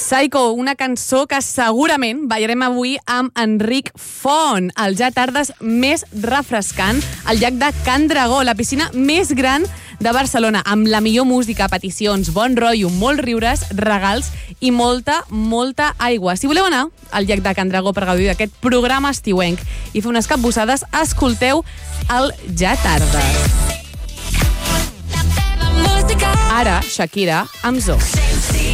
Psycho, una cançó que segurament ballarem avui amb Enric Font, el ja tardes més refrescant, al llac de Can Dragó, la piscina més gran de Barcelona, amb la millor música, peticions, bon rotllo, molts riures, regals i molta, molta aigua. Si voleu anar al llac de Can Dragó per gaudir d'aquest programa estiuenc i fer unes capbussades, escolteu el Ja Tardes. Ara, Shakira amb Zo.